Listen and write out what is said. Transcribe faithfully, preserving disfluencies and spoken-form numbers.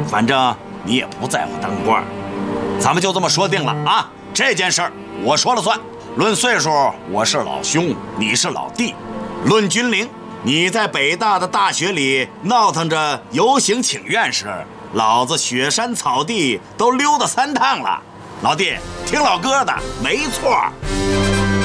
反正你也不在乎当官，咱们就这么说定了啊！这件事儿我说了算。论岁数，我是老兄，你是老弟；论军龄，你在北大的大学里闹腾着游行请愿时，老子雪山草地都溜达三趟了。老弟，听老哥的，没错。